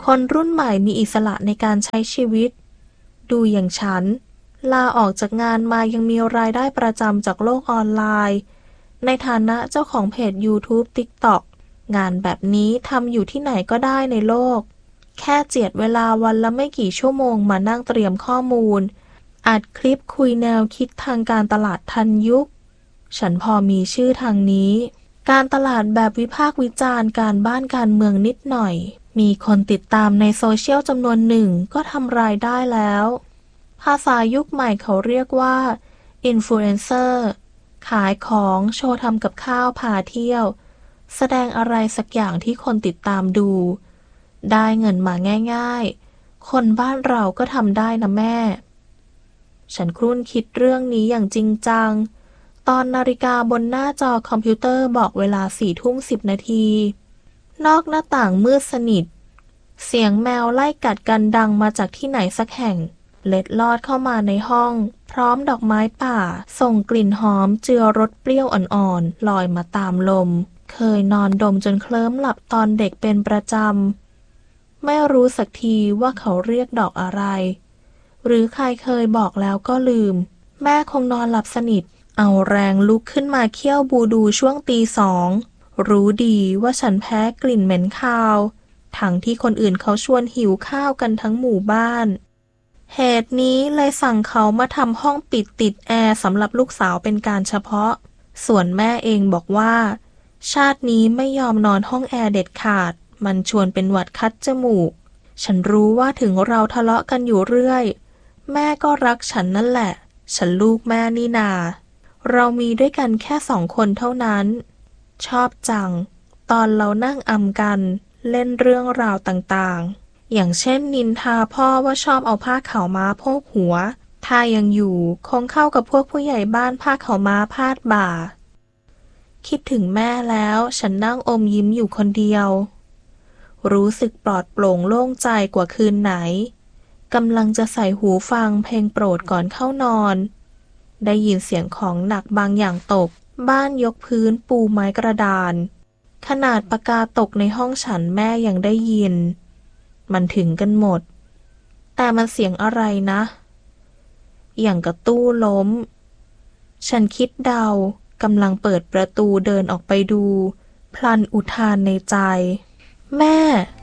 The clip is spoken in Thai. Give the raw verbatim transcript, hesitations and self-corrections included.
คนรุ่นใหม่มีอิสระในการใช้ชีวิตดูอย่างฉันลาออกจากงานมายังมีรายได้ประจำจากโลกออนไลน์ในฐานะเจ้าของเพจ YouTube TikTok งานแบบนี้ทำอยู่ที่ไหนก็ได้ในโลกแค่เจียดเวลาวันละไม่กี่ชั่วโมงมานั่งเตรียมข้อมูลอัดคลิปคุยแนวคิดทางการตลาดทันยุคฉันพอมีชื่อทางนี้การตลาดแบบวิพากษ์วิจารณ์การบ้านการเมืองนิดหน่อยมีคนติดตามในโซเชียลจำนวนหนึ่งก็ทำรายได้แล้วภาษายุคใหม่เขาเรียกว่าอินฟลูเอนเซอร์ขายของโชว์ทำกับข้าวพาเที่ยวแสดงอะไรสักอย่างที่คนติดตามดูได้เงินมาง่ายๆคนบ้านเราก็ทำได้นะแม่ฉันครุ่นคิดเรื่องนี้อย่างจริงจังตอนนาฬิกาบนหน้าจอคอมพิวเตอร์บอกเวลาสี่ทุ่มสิบนาทีนอกหน้าต่างมืดสนิทเสียงแมวไล่กัดกันดังมาจากที่ไหนสักแห่งเล็ดลอดเข้ามาในห้องพร้อมดอกไม้ป่าส่งกลิ่นหอมเจือรสเปรี้ยวอ่อนๆลอยมาตามลมเคยนอนดมจนเคลิ้มหลับตอนเด็กเป็นประจำไม่รู้สักทีว่าเขาเรียกดอกอะไรหรือใครเคยบอกแล้วก็ลืมแม่คงนอนหลับสนิทเอาแรงลุกขึ้นมาเคี่ยวบูดูช่วงตีสองรู้ดีว่าฉันแพ้กลิ่นเหม็นคาวทั้งที่คนอื่นเขาชวนหิวข้าวกันทั้งหมู่บ้านเหตุนี้เลยสั่งเขามาทำห้องปิดติดแอร์สำหรับลูกสาวเป็นการเฉพาะส่วนแม่เองบอกว่าชาตินี้ไม่ยอมนอนห้องแอร์เด็ดขาดมันชวนเป็นหวัดคัดจมูกฉันรู้ว่าถึงเราทะเลาะกันอยู่เรื่อยแม่ก็รักฉันนั่นแหละฉันลูกแม่นี่นาเรามีด้วยกันแค่สองคนเท่านั้นชอบจังตอนเรานั่งอำกันเล่นเรื่องราวต่างๆอย่างเช่นนินทาพ่อว่าชอบเอาผ้าขาวม้าโพกหัวถ้ายังอยู่คงเข้ากับพวกผู้ใหญ่บ้านผ้าขาวม้าพาดบ่าคิดถึงแม่แล้วฉันนั่งอมยิ้มอยู่คนเดียวรู้สึกปลอดโปร่งโล่งใจกว่าคืนไหนกำลังจะใส่หูฟังเพลงโปรดก่อนเข้านอนได้ยินเสียงของหนักบางอย่างตกบ้านยกพื้นปูไม้กระดานขนาดปากกาตกในห้องฉันแม่ยังได้ยินมันถึงกันหมดแต่มันเสียงอะไรนะอย่างกับตู้ล้มฉันคิดเดากำลังเปิดประตูเดินออกไปดูพลันอุทานในใจแม่